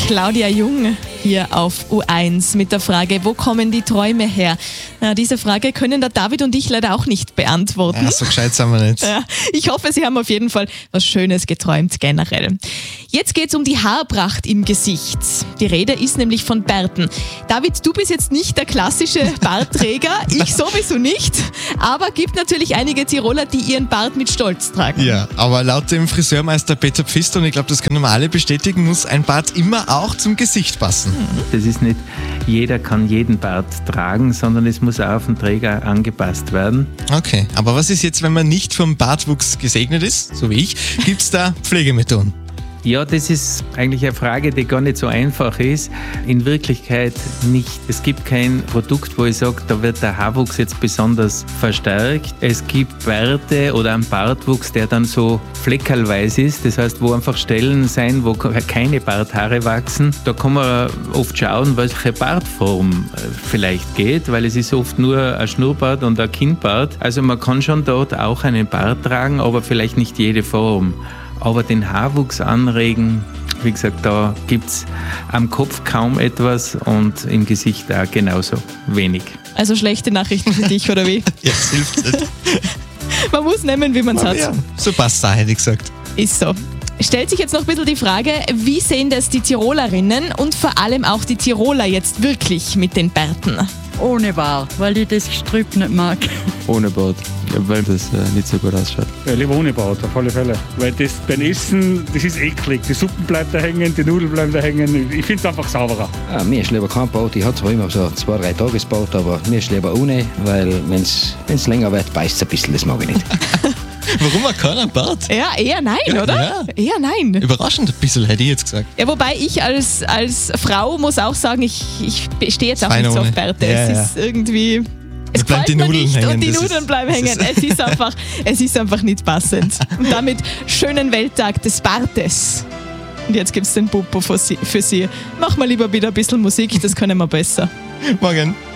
Claudia Jung hier auf U1 mit der Frage, wo kommen die Träume her? Na, diese Frage können der David und ich leider auch nicht beantworten. Ja, so gescheit sind wir nicht. Ja, ich hoffe, Sie haben auf jeden Fall was Schönes geträumt generell. Jetzt geht es um die Haarpracht im Gesicht. Die Rede ist nämlich von Bärten. David, du bist jetzt nicht der klassische Bartträger, ich sowieso nicht, aber gibt natürlich einige Tiroler, die ihren Bart mit Stolz tragen. Ja, aber laut dem Friseurmeister Peter Pfister, und ich glaube, das können wir alle bestätigen, muss ein Bart immer auch zum Gesicht passen. Das ist nicht, jeder kann jeden Bart tragen, sondern es muss auch auf den Träger angepasst werden. Okay, aber was ist jetzt, wenn man nicht vom Bartwuchs gesegnet ist, so wie ich, gibt es da Pflegemethoden? Ja, das ist eigentlich eine Frage, die gar nicht so einfach ist. In Wirklichkeit nicht. Es gibt kein Produkt, wo ich sage, da wird der Haarwuchs jetzt besonders verstärkt. Es gibt Bärte oder einen Bartwuchs, der dann so fleckerlweise ist. Das heißt, wo einfach Stellen sein, wo keine Barthaare wachsen. Da kann man oft schauen, welche Bartform vielleicht geht, weil es ist oft nur ein Schnurrbart und ein Kinnbart. Also man kann schon dort auch einen Bart tragen, aber vielleicht nicht jede Form. Aber den Haarwuchs anregen, wie gesagt, da gibt es am Kopf kaum etwas und im Gesicht auch genauso wenig. Also schlechte Nachrichten für dich, oder wie? Ja, das hilft nicht. Man muss nehmen, wie man es hat. Ja, so passt da, hätte ich gesagt. Ist so. Stellt sich jetzt noch ein bisschen die Frage, wie sehen das die Tirolerinnen und vor allem auch die Tiroler jetzt wirklich mit den Bärten? Ohne Bart, weil ich das Gestrüpp nicht mag. Ohne Bart, weil das nicht so gut ausschaut. Ja, lieber ohne Bart, auf alle Fälle. Weil das beim Essen, das ist eklig. Die Suppen bleiben da hängen, die Nudeln bleiben da hängen. Ich finde es einfach sauberer. Ja, mir ist lieber kein Bart. Ich habe zwar immer so 2-3 Tagesbart, aber mir ist lieber ohne, weil wenn es länger wird, beißt es ein bisschen, das mag ich nicht. Warum hat keiner einen Bart? Ja, eher nein, Ja, oder? ja. Eher nein. Überraschend ein bisschen, hätte ich jetzt gesagt. Ja, wobei ich als Frau muss auch sagen, ich stehe jetzt auch Fein nicht so ohne. auf Bärte. Ja, Es ja. ist irgendwie... Es bleiben gefällt die mir Nudeln nicht hängen, und die das Nudeln ist- bleiben das hängen. Es ist einfach nicht passend. Und damit schönen Welttag des Bartes. Und jetzt gibt es den Popo für Sie. Mach mal lieber wieder ein bisschen Musik, das können wir besser. Morgen.